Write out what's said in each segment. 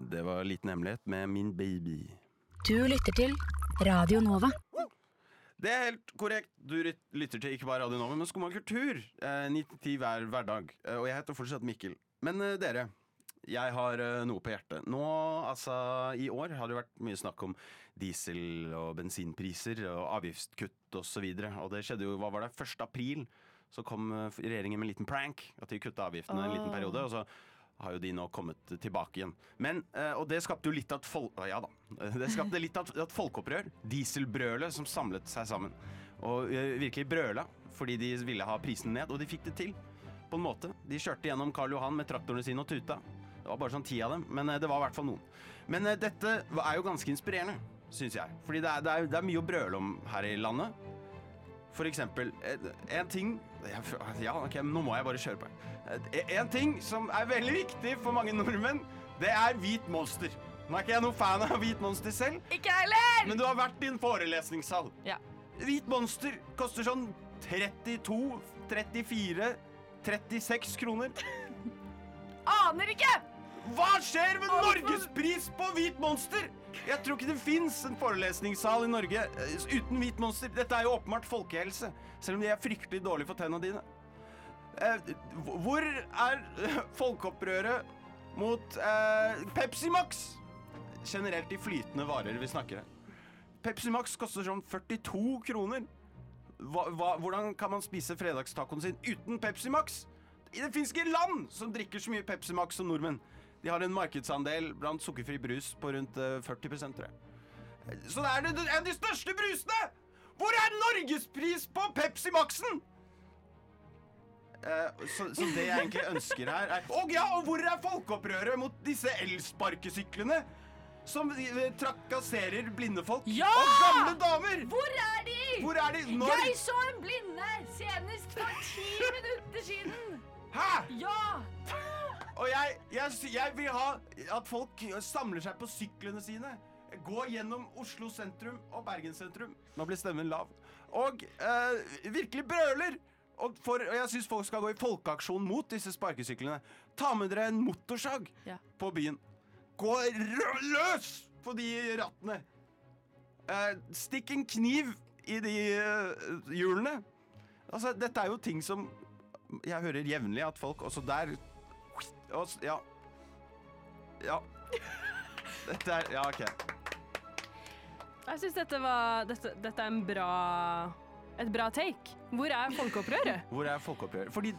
Det var Liten hemmelighet med Min baby. Du lytter til Radio Nova. Det er helt korrekt. Du lytter til ikke bare Radio Nova, men Skumma kultur. 9-10 hver hverdag. Og jeg heter fortsatt Mikkel. Men dere, jeg har noe på hjertet. Nå, altså, i år har det vært mye snakk om diesel- og bensinpriser og avgiftskutt og så videre. Og det skjedde jo, hva var det? 1. april så kom regjeringen med en liten prank at de kuttet avgiftene en liten periode, og så har jo de nå kommet tilbake igjen. Men, og det skapte jo litt av det skapte litt av et folkeopprør. Dieselbrølet som samlet seg sammen. Og virkelig brøla, fordi de ville ha prisen ned, og de fikk det til. På en måte. De kjørte gjennom Karl Johan med traktorene sine og tuta. Det var bare sånn 10 av dem, men det var i hvert fall noen. Men dette er jo ganske inspirerende, synes jeg. Fordi det er mye å brøle om her i landet. For eksempel, en ting ok, nå må jeg bare kjøre på. En ting som er veldig viktig for mange nordmenn, det er hvit monster. Nå er ikke jeg noen fan av hvit monster selv. Ikke heller! Men du har vært i en forelesningssal. Ja. Hvit monster koster sånn 32, 34, 36 kroner. Aner ikke! Hva skjer med Norgespris på hvit monster? Jeg tror ikke det finnes en forelesningssal i Norge uten hvit monster. Dette er jo åpenbart folkehelse, selv om de er fryktelig dårlige for tennene dine. Hvor er folkeopprøret mot Pepsi Max? Generelt de flytende varer vi snakker her. Pepsi Max koster sånn 42 kroner. Hvordan kan man spise fredagstacoen sin uten Pepsi Max? Det finnes ikke land som drikker så mye Pepsi Max som nordmenn. De har en markedsandel blant sukkerfri brus på rundt 40%, tror jeg. Så det er en av de største brusene! Hvor er Norgespris på Pepsi Maxen? Så det jeg egentlig ønsker her er... Og hvor er folkeopprøret mot disse elsparkesyklene som trakasserer blinde folk og gamle damer? Hvor er de? Hvor er de? Jeg så en blinde senest for 10 minutter siden. Hæ? Ja! Og jeg vil ha at folk samler seg på syklene sine. Gå gjennom Oslo sentrum og Bergen sentrum. Nå blir stemmen lav. Og virkelig brøler. Og jeg synes folk skal gå i folkeaksjon mot disse sparkesyklene. Ta med dere en motorsag på byen. Gå løs på de rattene. Stikk en kniv i de hjulene. Altså, dette er jo ting som jeg hører jevnlig at folk også der. Ja. Dette er ok. Jeg synes dette er et bra take. Hvor er folkeopprøret? Hvor er folkeopprøret? Fordi,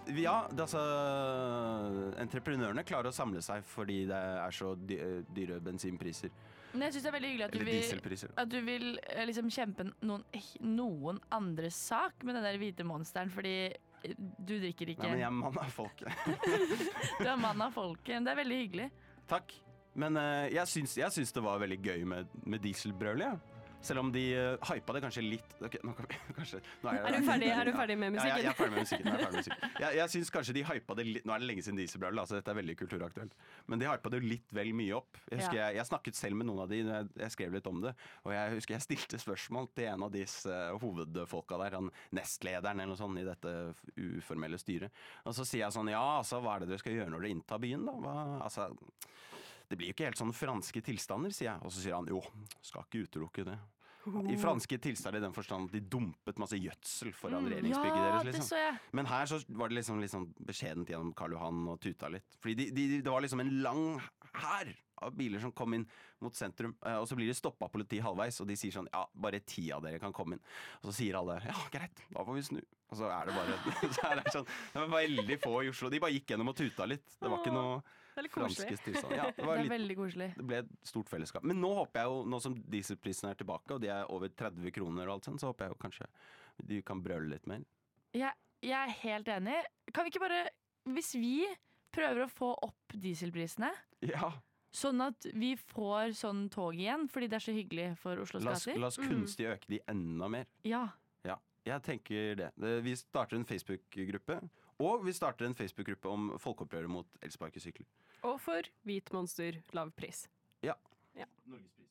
entreprenørene klarer å samle seg fordi det er så dyre bensinpriser. Men jeg synes det er veldig hyggelig at du vil liksom kjempe noen andres sak med den der hvite monsteren, fordi du drikker ikke. Nei, men jeg er mann av folket. Du er mann av folket. Det er veldig hyggelig. Takk. Men jeg syns det var veldig gøy med dieselbrølet, ja. Selv om de hypa det kanskje litt. Okay, er du ferdig med musikken? Ja, jeg er ferdig med musikken. Jeg syns kanskje de hypa det litt. Nå er det lenge siden dieselbrølet, altså dette er veldig kulturaktuelt. Men de hypa det litt vel mye opp. Jeg husker jeg snakket selv med noen av de, jeg skrev litt om det. Og jeg husker jeg stilte spørsmål til en av disse hovedfolka der, han nestlederen eller noe sånt i dette uformelle styret. Og så sier jeg sånn, altså hva er det dere skal gjøre når dere inntar byen da? Det blir jo ikke helt sånn franske tilstander, sier jeg. Og så sier han, skal ikke utelukke det. I franske tilstander i den forstand at de dumpet masse gjødsel foran regjeringsbygget deres, liksom. Det så jeg. Men her så var det liksom beskjedent gjennom Karl Johan og tuta litt. Fordi det var liksom en lang hær av biler som kom inn mot sentrum, og så blir de stoppet av politi halvveis, og de sier sånn, bare 10 av dere kan komme inn. Og så sier alle, greit, da får vi snu. Og så er det bare, så er det sånn, det var veldig få i Oslo. De bare gikk gjennom og tuta litt. Det var ikke noe franske tilstand. Det er veldig koselig. Det ble et stort fellesskap. Men nå håper jeg jo, nå som dieselprisen er tilbake, og de er over 30 kroner og alt sånt, så håper jeg jo kanskje de kan brøle litt mer. Jeg er helt enig. Kan vi ikke bare, hvis vi prøver å få opp dieselprisene, sånn at vi får sånn tog igjen, fordi det er så hyggelig for Oslos gater. La oss kunstig øke de enda mer. Ja. Jeg tenker det. Vi starter en Facebook-gruppe, og vi starter en Facebook-gruppe om folkeopprøret mot elsparkesykler. Og for hvit monster, lav pris. Ja. Norgespris.